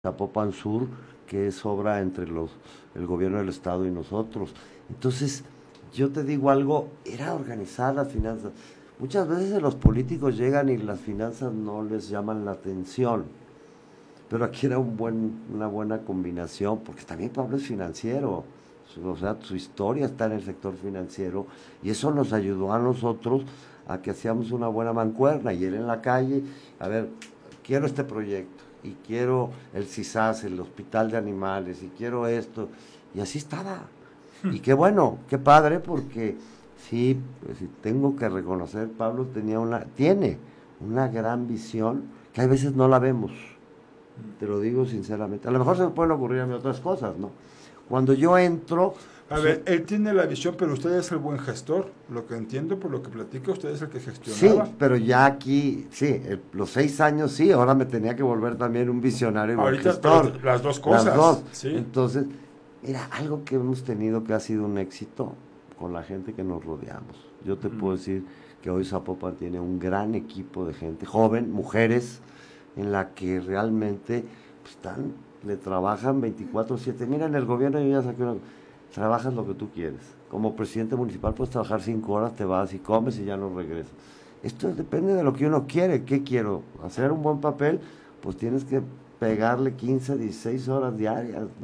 Zapopan Sur, que es obra entre el gobierno del estado y nosotros. Entonces, yo te digo algo, era organizar las finanzas. Muchas veces los políticos llegan y las finanzas no les llaman la atención, pero aquí era una buena combinación, porque también Pablo es financiero, o sea, su historia está en el sector financiero, y eso nos ayudó a nosotros a que hacíamos una buena mancuerna, y él en la calle, a ver, quiero este proyecto, y quiero el CISAS, el hospital de animales, y quiero esto, y así estaba. Y qué bueno, qué padre, porque sí, pues, sí, tengo que reconocer, Pablo tiene una gran visión, que a veces no la vemos, te lo digo sinceramente. A lo mejor se me pueden ocurrir a mí otras cosas, ¿no? Cuando yo entro, A ver, él tiene la visión, pero usted es el buen gestor. Lo que entiendo por lo que platica, usted es el que sí, gestionaba. pero ya aquí, sí, los 6 años sí, ahora me tenía que volver también un visionario y buen Ahorita, pero gestor. las dos Las dos. cosas, ¿sí? Entonces, mira, algo que hemos tenido que ha sido un éxito con la gente que nos rodeamos. Yo te puedo decir que hoy Zapopan tiene un gran equipo de gente, joven, mujeres, en la que realmente pues, le trabajan 24/7. Mira, en el gobierno yo ya saqué trabajas lo que tú quieres. Como presidente municipal puedes trabajar 5 horas, te vas y comes y ya no regresas. Esto depende de lo que uno quiere. ¿Qué quiero? Hacer un buen papel, pues tienes que pegarle 15, 16 horas diarias, ¿no?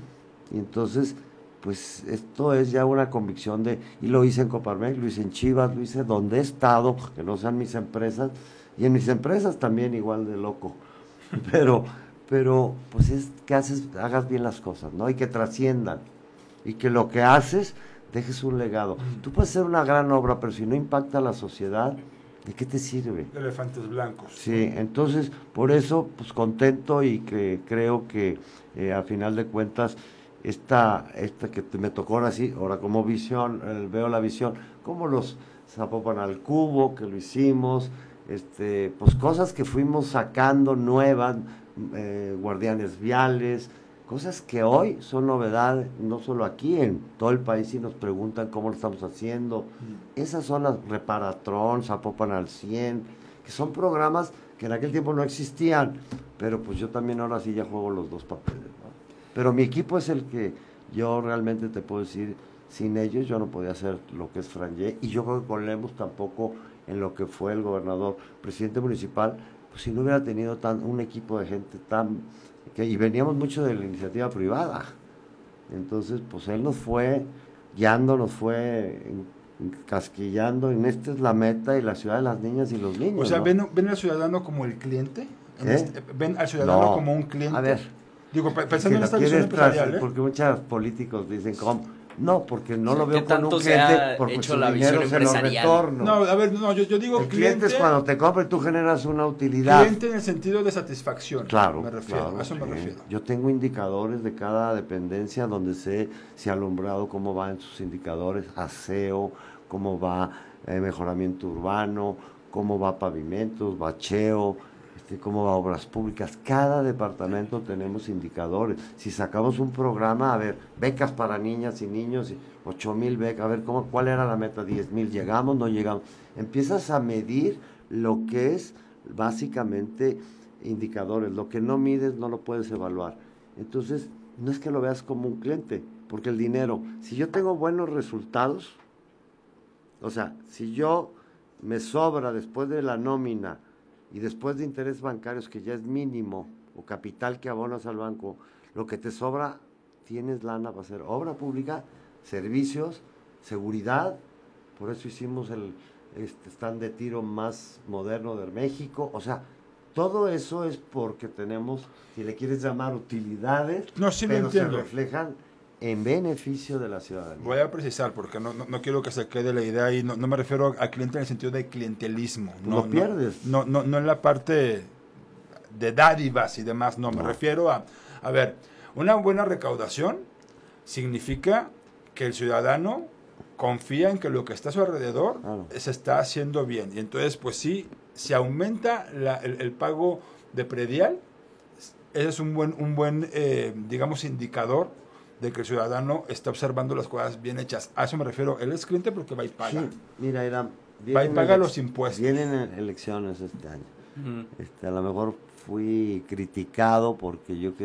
Y entonces, pues esto es ya una convicción y lo hice en Coparmex, lo hice en Chivas, lo hice donde he estado, que no sean mis empresas, y en mis empresas también igual de loco. Pero, pues es que hagas bien las cosas, ¿no? Y que trasciendan. Y que lo que haces dejes un legado. Tú puedes hacer una gran obra, pero si no impacta a la sociedad, ¿de qué te sirve? Elefantes blancos. Sí, entonces, por eso, pues contento y que creo que al final de cuentas, esta que me tocó ahora sí, ahora como visión, veo la visión, como los Zapopan al Cubo, que lo hicimos, pues cosas que fuimos sacando nuevas, guardianes viales, cosas que hoy son novedad, no solo aquí, en todo el país, y nos preguntan cómo lo estamos haciendo. Esas son las Reparatrón, Zapopan al 100, que son programas que en aquel tiempo no existían, pero pues yo también ahora sí ya juego los dos papeles, ¿no? Pero mi equipo es el que yo realmente te puedo decir, sin ellos yo no podía hacer lo que es Frangé, y yo creo que con Lemos tampoco en lo que fue el gobernador, presidente municipal, pues si no hubiera tenido un equipo de gente y veníamos mucho de la iniciativa privada. Entonces, pues él nos fue guiando, nos fue casquillando, en esta es la meta y la ciudad de las niñas y los niños. O sea, ¿no? ¿ven al ciudadano como el cliente? ¿Ven al ciudadano No. como un cliente? A ver, Digo, si pensando en lo esta visión quieres empresarial, ¿eh? porque muchos políticos dicen, ¿cómo? No, porque no Sí, lo ¿qué veo con un tanto se cliente, ha porque hecho su la dinero visión se lo empresarial? retorno. No, a ver, no, yo digo El cliente es cuando te compra y tú generas una utilidad. cliente en el sentido de satisfacción. Claro, me refiero, claro, a eso me sí. refiero. Yo tengo indicadores de cada dependencia donde sé si ha alumbrado, cómo va en sus indicadores, aseo, cómo va mejoramiento urbano, cómo va pavimentos, bacheo, cómo va obras públicas. Cada departamento tenemos indicadores. Si sacamos un programa, a ver, becas para niñas y niños, 8,000 becas, a ver, ¿cuál era la meta? 10,000, ¿llegamos? ¿No llegamos? Empiezas a medir lo que es básicamente indicadores. Lo que no mides no lo puedes evaluar. Entonces, no es que lo veas como un cliente, porque el dinero, si yo tengo buenos resultados, o sea, si yo me sobra después de la nómina y después de intereses bancarios, que ya es mínimo, o capital que abonas al banco, lo que te sobra, tienes lana para hacer obra pública, servicios, seguridad. Por eso hicimos el stand de tiro más moderno de México. O sea, todo eso es porque tenemos, si le quieres llamar, utilidades, No, sí lo pero se entiendo. reflejan en beneficio de la ciudadanía. Voy a precisar porque no quiero que se quede la idea y no me refiero a cliente en el sentido de clientelismo. Lo pierdes. No en la parte de dádivas y demás, no. Me refiero a ver, una buena recaudación significa que el ciudadano confía en que lo que está a su alrededor se está haciendo bien. Y entonces, pues sí, se aumenta el pago de predial. Ese es un buen digamos, indicador de que el ciudadano está observando las cosas bien hechas. A eso me refiero. Él es cliente porque va y paga. Sí, mira, va y paga los impuestos. Vienen elecciones este año. A lo mejor fui criticado porque yo